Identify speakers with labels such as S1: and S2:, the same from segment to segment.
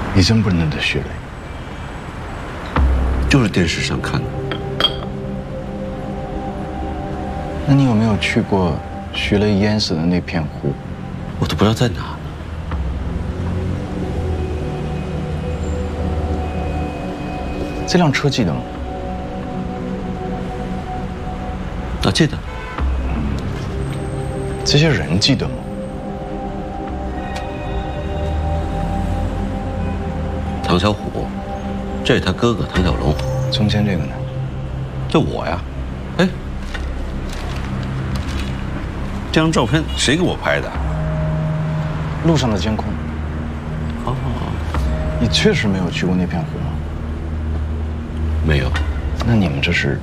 S1: 你真不认得徐雷？
S2: 就是电视上看的。
S1: 那你有没有去过徐雷淹死的那片湖？
S2: 我都不知道在哪呢。
S1: 这辆车记得吗？
S2: 啊，记得。
S1: 这些人记得吗？
S2: 唐小虎，这是他哥哥唐小龙。
S1: 中间这个呢？
S2: 就我呀。哎，这张照片谁给我拍的？
S1: 路上的监控。
S2: 哦，
S1: 你确实没有去过那片湖吗？
S2: 没有。
S1: 那你们这是？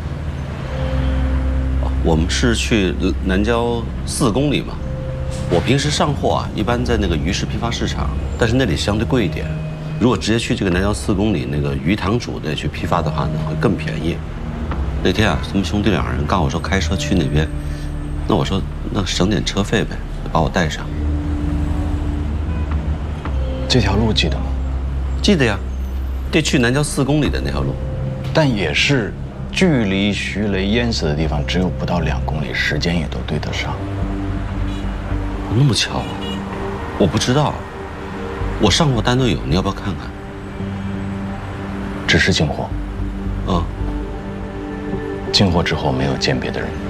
S2: 我们是去南郊4公里嘛。我平时上货啊，一般在那个鱼市批发市场，但是那里相对贵一点。如果直接去这个南郊4公里那个鱼塘主的去批发的话呢，会更便宜。那天啊，他们兄弟2人告诉我说开车去那边，那我说那省点车费呗，把我带上。
S1: 这条路记得吗？
S2: 记得呀，得去南郊4公里的那条路。
S1: 但也是距离徐雷淹死的地方只有不到2公里，时间也都对得上。
S2: 那么巧啊？我不知道。我上货单都有，你要不要看看？
S1: 只是进货。
S2: 嗯。
S1: 进货之后没有鉴别的人。